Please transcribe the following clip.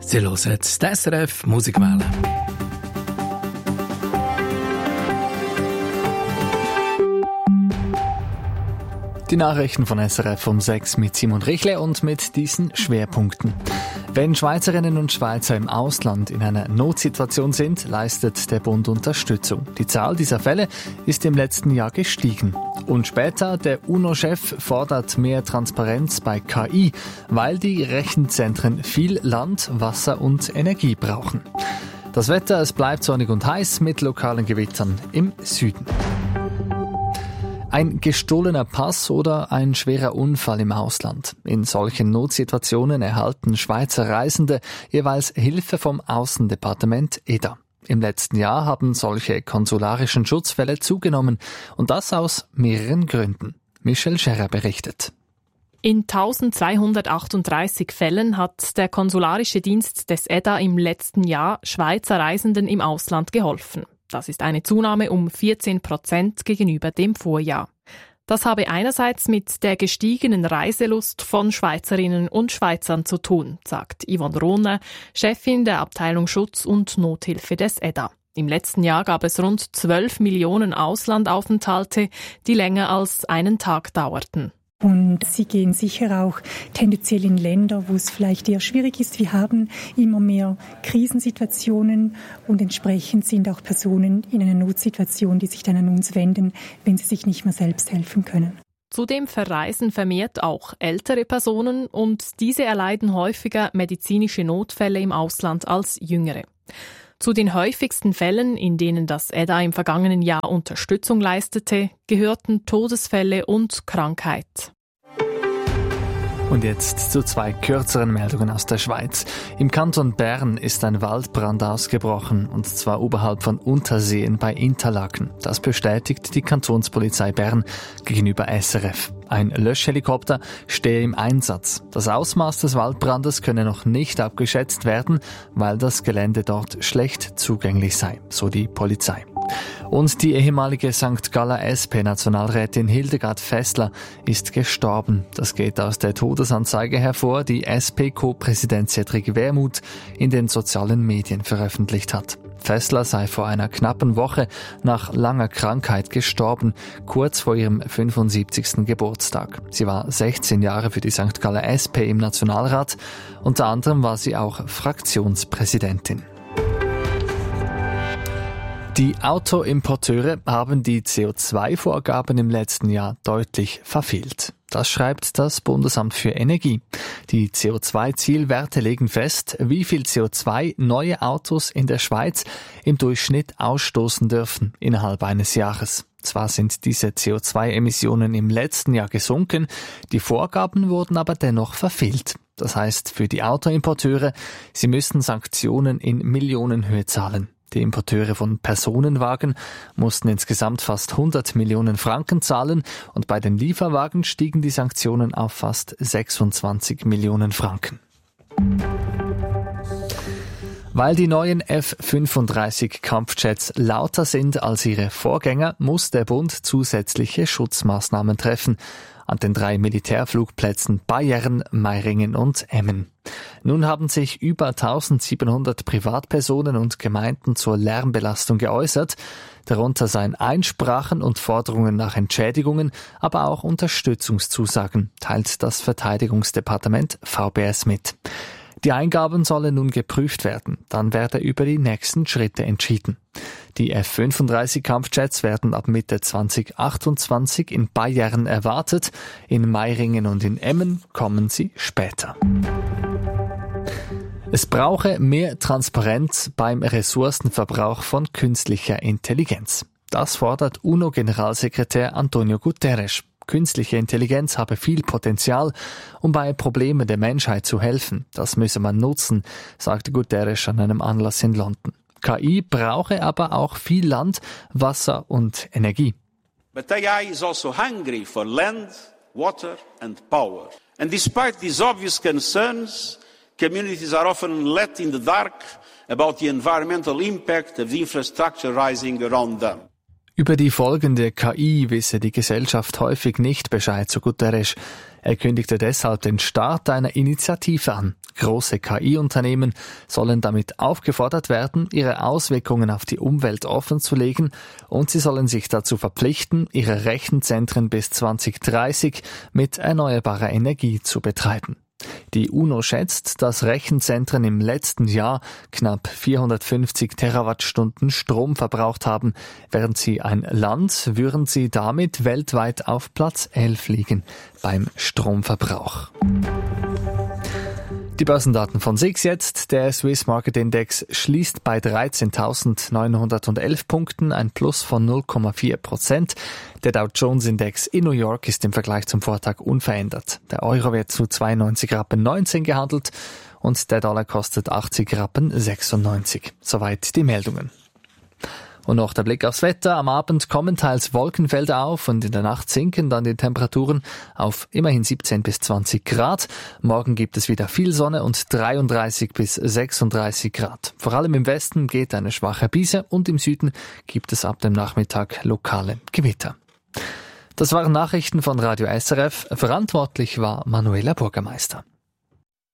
Sie hören jetzt die SRF Musikwelle. Die Nachrichten von SRF um 6 mit Simon Richle und mit diesen Schwerpunkten. Wenn Schweizerinnen und Schweizer im Ausland in einer Notsituation sind, leistet der Bund Unterstützung. Die Zahl dieser Fälle ist im letzten Jahr gestiegen. Und später, der UNO-Chef fordert mehr Transparenz bei KI, weil die Rechenzentren viel Land, Wasser und Energie brauchen. Das Wetter, es bleibt sonnig und heiß mit lokalen Gewittern im Süden. Ein gestohlener Pass oder ein schwerer Unfall im Ausland. In solchen Notsituationen erhalten Schweizer Reisende jeweils Hilfe vom Aussendepartement EDA. Im letzten Jahr haben solche konsularischen Schutzfälle zugenommen und das aus mehreren Gründen. Michelle Scherrer berichtet. In 1238 Fällen hat der konsularische Dienst des EDA im letzten Jahr Schweizer Reisenden im Ausland geholfen. Das ist eine Zunahme um 14% gegenüber dem Vorjahr. Das habe einerseits mit der gestiegenen Reiselust von Schweizerinnen und Schweizern zu tun, sagt Yvonne Rohner, Chefin der Abteilung Schutz und Nothilfe des EDA. Im letzten Jahr gab es rund 12 Millionen Auslandaufenthalte, die länger als einen Tag dauerten. Und sie gehen sicher auch tendenziell in Länder, wo es vielleicht eher schwierig ist. Wir haben immer mehr Krisensituationen und entsprechend sind auch Personen in einer Notsituation, die sich dann an uns wenden, wenn sie sich nicht mehr selbst helfen können. Zudem verreisen vermehrt auch ältere Personen und diese erleiden häufiger medizinische Notfälle im Ausland als jüngere. Zu den häufigsten Fällen, in denen das EDA im vergangenen Jahr Unterstützung leistete, gehörten Todesfälle und Krankheit. Und jetzt zu 2 kürzeren Meldungen aus der Schweiz. Im Kanton Bern ist ein Waldbrand ausgebrochen, und zwar oberhalb von Unterseen bei Interlaken. Das bestätigt die Kantonspolizei Bern gegenüber SRF. Ein Löschhelikopter stehe im Einsatz. Das Ausmaß des Waldbrandes könne noch nicht abgeschätzt werden, weil das Gelände dort schlecht zugänglich sei, so die Polizei. Und die ehemalige St. Galler SP-Nationalrätin Hildegard Fessler ist gestorben. Das geht aus der Todesanzeige hervor, die SP-Co-Präsident Cedric Wermuth in den sozialen Medien veröffentlicht hat. Fessler sei vor einer knappen Woche nach langer Krankheit gestorben, kurz vor ihrem 75. Geburtstag. Sie war 16 Jahre für die St. Galler SP im Nationalrat. Unter anderem war sie auch Fraktionspräsidentin. Die Autoimporteure haben die CO2-Vorgaben im letzten Jahr deutlich verfehlt. Das schreibt das Bundesamt für Energie. Die CO2-Zielwerte legen fest, wie viel CO2 neue Autos in der Schweiz im Durchschnitt ausstoßen dürfen innerhalb eines Jahres. Zwar sind diese CO2-Emissionen im letzten Jahr gesunken, die Vorgaben wurden aber dennoch verfehlt. Das heißt für die Autoimporteure, sie müssen Sanktionen in Millionenhöhe zahlen. Die Importeure von Personenwagen mussten insgesamt fast 100 Millionen Franken zahlen und bei den Lieferwagen stiegen die Sanktionen auf fast 26 Millionen Franken. Weil die neuen F-35 Kampfjets lauter sind als ihre Vorgänger, muss der Bund zusätzliche Schutzmaßnahmen treffen an den 3 Militärflugplätzen Bayern, Meiringen und Emmen. Nun haben sich über 1700 Privatpersonen und Gemeinden zur Lärmbelastung geäußert. Darunter seien Einsprachen und Forderungen nach Entschädigungen, aber auch Unterstützungszusagen, teilt das Verteidigungsdepartement VBS mit. Die Eingaben sollen nun geprüft werden, dann werde über die nächsten Schritte entschieden. Die F-35 Kampfjets werden ab Mitte 2028 in Bayern erwartet, in Meiringen und in Emmen kommen sie später. Es brauche mehr Transparenz beim Ressourcenverbrauch von künstlicher Intelligenz. Das fordert UNO-Generalsekretär Antonio Guterres. Künstliche Intelligenz habe viel Potenzial, um bei Problemen der Menschheit zu helfen. Das müsse man nutzen, sagte Guterres an einem Anlass in London. KI brauche aber auch viel Land, Wasser und Energie. But AI is also hungry for land, water and power. And despite these obvious concerns, communities are often left in the dark about the environmental impact of the infrastructure rising around them. Über die Folgen der KI wisse die Gesellschaft häufig nicht Bescheid, so Guterres. Er kündigte deshalb den Start einer Initiative an. große KI-Unternehmen sollen damit aufgefordert werden, ihre Auswirkungen auf die Umwelt offenzulegen, und sie sollen sich dazu verpflichten, ihre Rechenzentren bis 2030 mit erneuerbarer Energie zu betreiben. Die UNO schätzt, dass Rechenzentren im letzten Jahr knapp 450 Terawattstunden Strom verbraucht haben. Wären sie ein Land, würden sie damit weltweit auf Platz 11 liegen beim Stromverbrauch. Die Börsendaten von SIX jetzt. Der Swiss Market Index schließt bei 13.911 Punkten, ein Plus von 0,4%. Der Dow Jones Index in New York ist im Vergleich zum Vortag unverändert. Der Euro wird zu 92,19 Rappen gehandelt und der Dollar kostet 80,96 Rappen. Soweit die Meldungen. Und noch der Blick aufs Wetter. Am Abend kommen teils Wolkenfelder auf und in der Nacht sinken dann die Temperaturen auf immerhin 17 bis 20 Grad. Morgen gibt es wieder viel Sonne und 33 bis 36 Grad. Vor allem im Westen geht eine schwache Brise und im Süden gibt es ab dem Nachmittag lokale Gewitter. Das waren Nachrichten von Radio SRF. Verantwortlich war Manuela Bürgermeister.